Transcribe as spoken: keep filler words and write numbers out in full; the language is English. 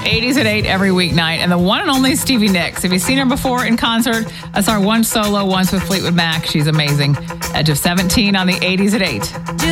eighties at eight every weeknight. And the one and only Stevie Nicks. Have you seen her before in concert? I saw her once solo, once with Fleetwood Mac. She's amazing. Edge of seventeen on the eighties at eight.